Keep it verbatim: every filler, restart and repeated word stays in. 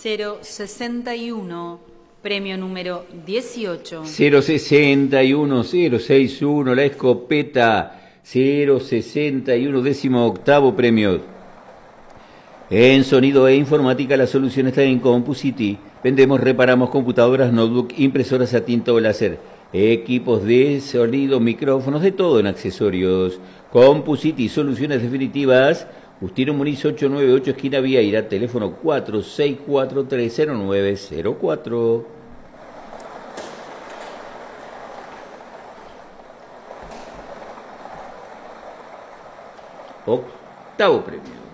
cero sesenta y uno, premio número dieciocho. cero sesenta y uno, cero sesenta y uno, la escopeta. cero sesenta y uno, décimo octavo premio. En sonido e informática, la solución está en CompuCity. Vendemos, reparamos computadoras, notebook, impresoras a tinta o láser, equipos de sonido, micrófonos, de todo en accesorios. CompuCity, soluciones definitivas. Justino Muniz ocho nueve ocho, esquina Vieira, teléfono cuatro seis cuatro tres cero nueve cero cuatro. Octavo premio.